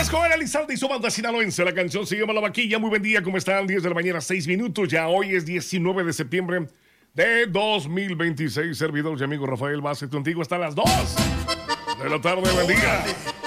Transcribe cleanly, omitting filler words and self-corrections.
Joel Elizalde y su banda sinaloense. La canción se llama La Vaquilla. Muy buen día, ¿cómo están? 10 de la mañana, 6 minutos. Ya hoy es 19 de septiembre de 2026. Servidor y amigo Rafael Vázquez contigo hasta las 2 de la tarde. Buen día.